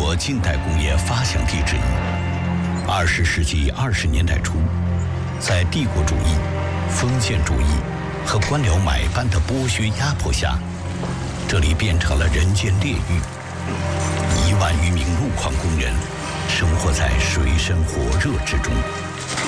国近代工业发祥地之一。20世纪20年代初，在帝国主义、封建主义和官僚买办的剥削压迫下，这里变成了人间炼狱。1万余名路矿工人生活在水深火热之中。